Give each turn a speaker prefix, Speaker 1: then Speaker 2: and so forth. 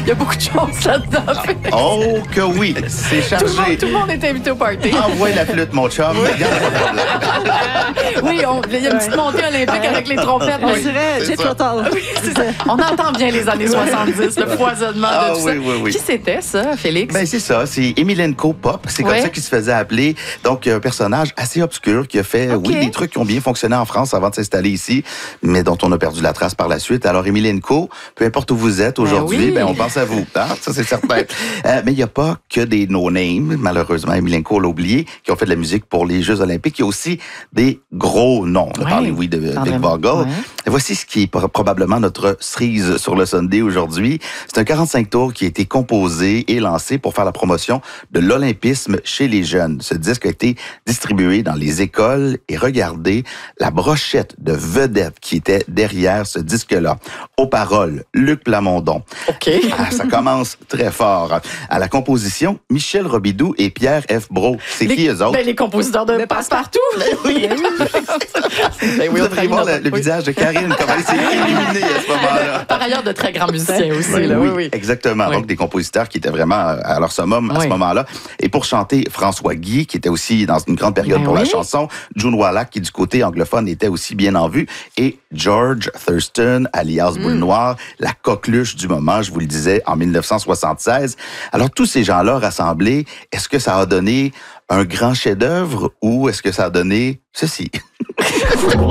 Speaker 1: Il y a beaucoup de choses là-dedans. Félix.
Speaker 2: Oh que oui, c'est chargé.
Speaker 1: Tout le monde est invité au party.
Speaker 2: Envoie la flûte, mon chum. Regarde, pas de problème.
Speaker 1: Oui, il y a une petite montée olympique avec les trompettes.
Speaker 3: On dirait Jet Rotal.
Speaker 1: Oui, c'est ça. On entend bien les années 70, le foisonnement de tout ça.
Speaker 2: Oui.
Speaker 1: Qui c'était, ça, Félix?
Speaker 2: Ben, c'est ça, c'est Emelianenko Pop. C'est comme
Speaker 1: Ouais.
Speaker 2: ça qu'il se faisait appeler. Donc, un personnage assez obscur qui a fait,
Speaker 1: OK.
Speaker 2: oui, des trucs qui ont bien fonctionné en France avant de s'installer ici, mais dont on a perdu la trace par la suite. Alors, Emelianenko, peu importe où vous êtes aujourd'hui,
Speaker 1: oui.
Speaker 2: on pense à vous. Hein? Ça, c'est certain. Mais il n'y a pas que des no-names, malheureusement, Emelianenko l'a oublié, qui ont fait de la musique pour les Jeux olympiques. Il y a aussi des gros noms. On a
Speaker 1: Ouais.
Speaker 2: parlé, oui, de Vic Vogel.
Speaker 1: Ouais.
Speaker 2: Et voici ce qui est probablement notre cerise sur le Sunday aujourd'hui. C'est un 45 tours qui a été composé et lancé pour faire la promotion de l'olympisme chez les jeunes. Ce disque a été distribué dans les écoles et regardez la brochette de vedettes qui était derrière ce disque-là. Aux paroles, Luc Plamondon.
Speaker 1: OK.
Speaker 2: Ah, ça commence très fort. À la composition, Michel Robidoux et Pierre F. Brault. C'est qui eux autres?
Speaker 1: Ben, les compositeurs de Passe-Partout.
Speaker 2: Oui.
Speaker 1: Ben oui,
Speaker 2: Vous
Speaker 1: on
Speaker 2: devriez
Speaker 1: trahit
Speaker 2: voir
Speaker 1: notre-
Speaker 2: le
Speaker 1: oui.
Speaker 2: visage de Karine, comment il s'est illuminé à ce moment-là.
Speaker 1: Par ailleurs, de très grands musiciens aussi. Là. Oui.
Speaker 2: Exactement.
Speaker 1: Oui.
Speaker 2: Donc, des compositeurs qui étaient vraiment à leur summum à ce
Speaker 1: Oui.
Speaker 2: moment-là. Et pour chanter, François Guy, qui était aussi dans une grande période
Speaker 1: Ben
Speaker 2: pour la
Speaker 1: oui.
Speaker 2: chanson. June Wallach, qui du côté anglophone était aussi bien en vue. Et George Thurston, alias Boule Noire, la coqueluche du moment, je vous le disais, en 1976. Alors, tous ces gens-là rassemblés, est-ce que ça a donné un grand chef-d'œuvre ou est-ce que ça a donné ceci?